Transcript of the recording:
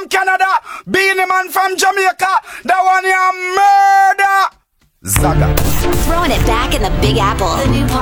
Canada, Beanie Man from Jamaica, that one you murder. Zaga. Throwing it back in the Big Apple. The new